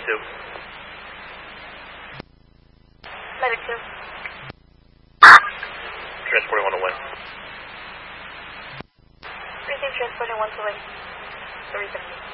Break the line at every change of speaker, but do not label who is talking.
2.
Medic 2.
Transporting 1 to Wing.
Receive transporting 1 to Wing. 350.